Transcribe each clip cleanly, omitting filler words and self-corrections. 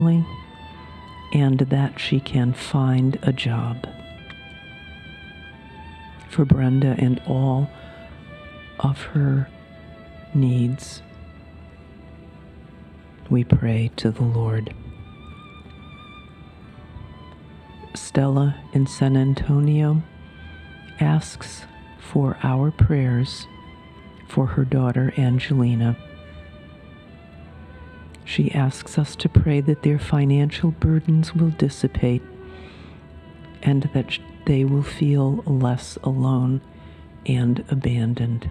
and that she can find a job. For Brenda and all of her needs, we pray to the Lord. Stella in San Antonio asks for our prayers for her daughter Angelina. She asks us to pray that their financial burdens will dissipate and that they will feel less alone and abandoned.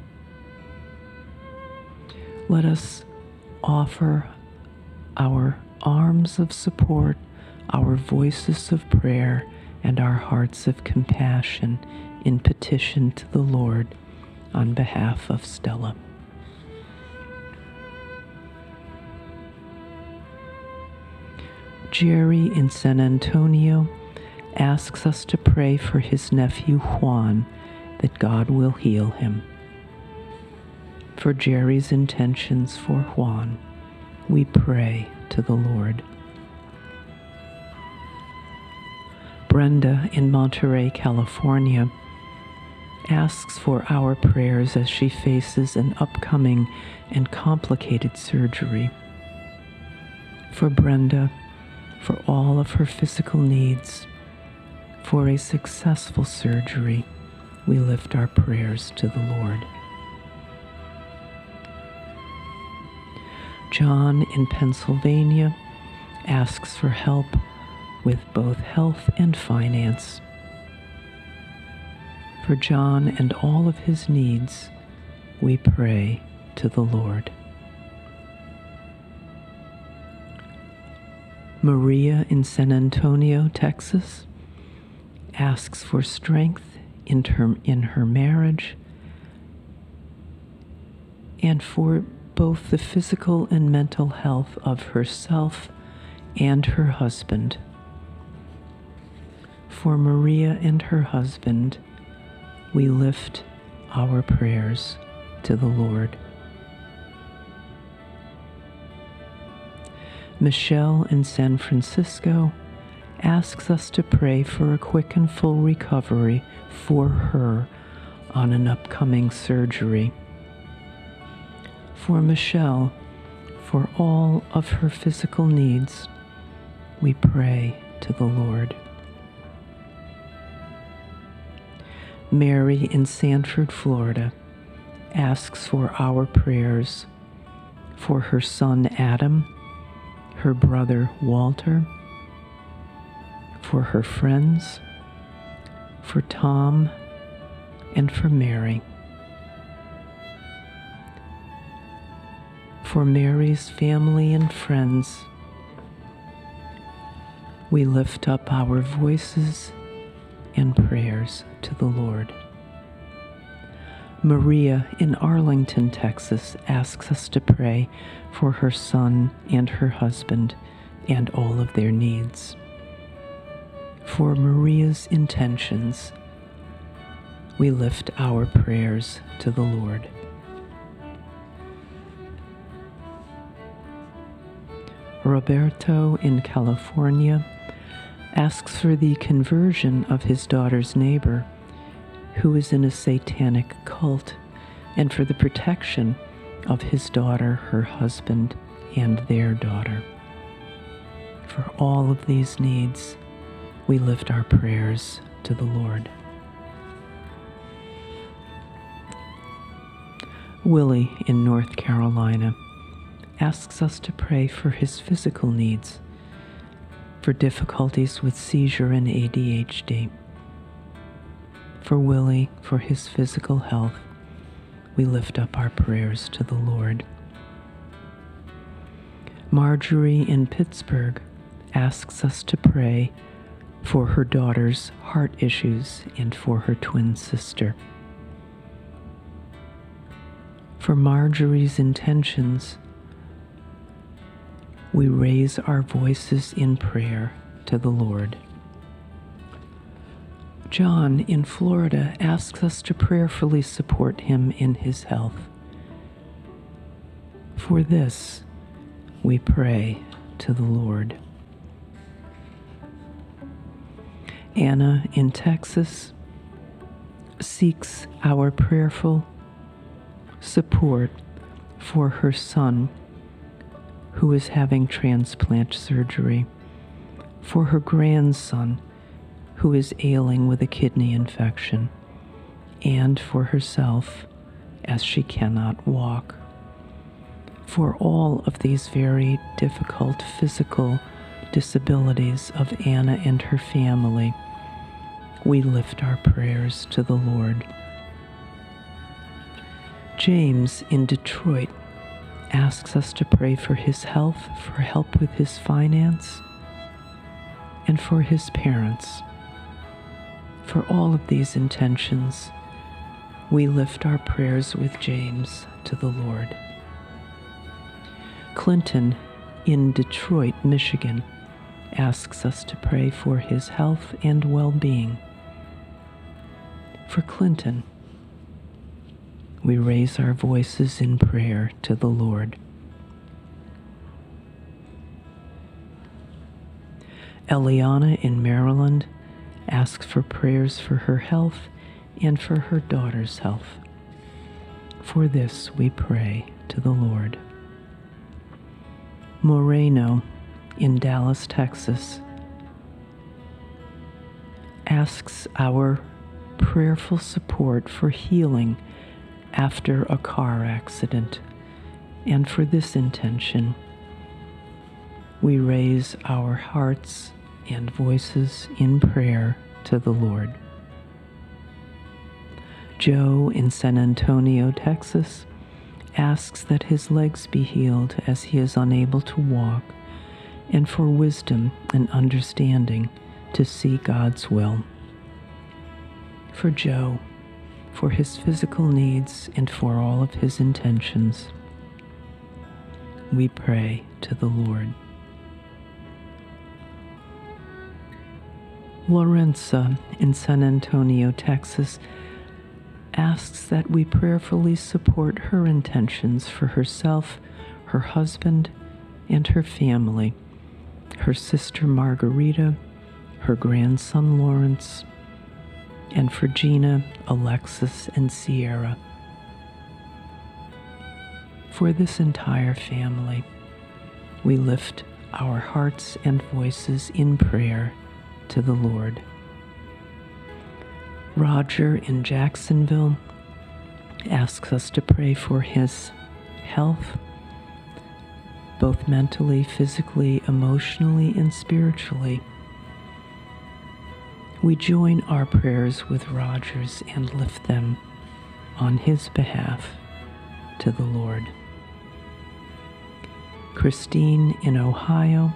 Let us offer our arms of support, our voices of prayer, and our hearts of compassion in petition to the Lord on behalf of Stella. Jerry in San Antonio asks us to pray for his nephew Juan, that God will heal him. For Jerry's intentions for Juan, we pray to the Lord. Brenda in Monterey, California, asks for our prayers as she faces an upcoming and complicated surgery. For Brenda, for all of her physical needs, for a successful surgery, we lift our prayers to the Lord. John in Pennsylvania asks for help with both health and finance. For John and all of his needs, we pray to the Lord. Maria in San Antonio, Texas, asks for strength in her marriage and for both the physical and mental health of herself and her husband. For Maria and her husband, we lift our prayers to the Lord. Michelle in San Francisco asks us to pray for a quick and full recovery for her on an upcoming surgery. For Michelle, for all of her physical needs, we pray to the Lord. Mary in Sanford, Florida, asks for our prayers for her son Adam, her brother Walter, for her friends, for Tom, and for Mary. For Mary's family and friends, we lift up our voices and prayers to the Lord. Maria in Arlington, Texas, asks us to pray for her son and her husband and all of their needs. For Maria's intentions, we lift our prayers to the Lord. Roberto in California asks for the conversion of his daughter's neighbor, who is in a satanic cult, and for the protection of his daughter, her husband, and their daughter. For all of these needs, we lift our prayers to the Lord. Willie in North Carolina asks us to pray for his physical needs, for difficulties with seizure and ADHD. For Willie, for his physical health, we lift up our prayers to the Lord. Marjorie in Pittsburgh asks us to pray for her daughter's heart issues and for her twin sister. For Marjorie's intentions, we raise our voices in prayer to the Lord. John in Florida asks us to prayerfully support him in his health. For this, we pray to the Lord. Anna in Texas seeks our prayerful support for her son who is having transplant surgery, for her grandson who is ailing with a kidney infection, and for herself as she cannot walk. For all of these very difficult physical disabilities of Anna and her family, we lift our prayers to the Lord. James in Detroit asks us to pray for his health, for help with his finance, and for his parents. For all of these intentions, we lift our prayers with James to the Lord. Clinton in Detroit, Michigan, asks us to pray for his health and well-being. For Clinton, we raise our voices in prayer to the Lord. Eliana in Maryland asks for prayers for her health and for her daughter's health. For this we pray to the Lord. Moreno in Dallas, Texas, asks our prayerful support for healing after a car accident, and for this intention, we raise our hearts and voices in prayer to the Lord. Joe in San Antonio, Texas, asks that his legs be healed as he is unable to walk, and for wisdom and understanding to see God's will. For Joe, for his physical needs and for all of his intentions, we pray to the Lord. Lorenza in San Antonio, Texas, asks that we prayerfully support her intentions for herself, her husband, and her family, her sister Margarita, her grandson Lawrence, and for Gina, Alexis, and Sierra. For this entire family, we lift our hearts and voices in prayer to the Lord. Roger in Jacksonville asks us to pray for his health, both mentally, physically, emotionally, and spiritually. We join our prayers with Roger's and lift them on his behalf to the Lord. Christine in Ohio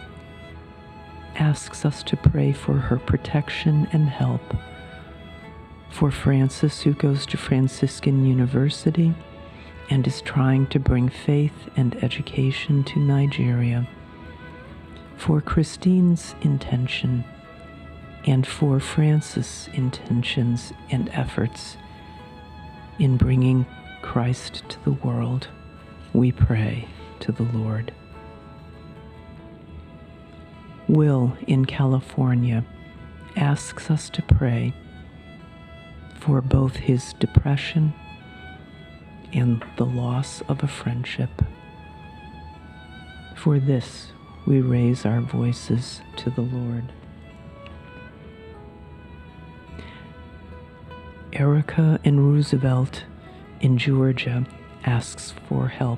asks us to pray for her protection and help. For Francis, who goes to Franciscan University and is trying to bring faith and education to Nigeria. For Christine's intention, and for Francis' intentions and efforts in bringing Christ to the world, we pray to the Lord. Will in California asks us to pray for both his depression and the loss of a friendship. For this, we raise our voices to the Lord. Erica in Roosevelt in Georgia asks for help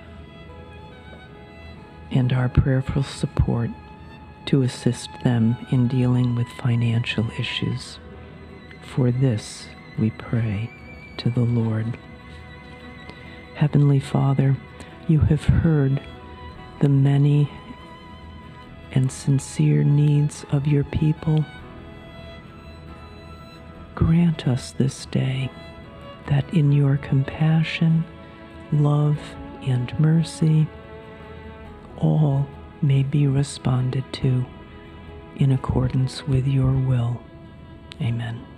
and our prayerful support to assist them in dealing with financial issues. For this, we pray to the Lord. Heavenly Father, you have heard the many and sincere needs of your people. Grant us this day that in your compassion, love, and mercy, all may be responded to in accordance with your will. Amen.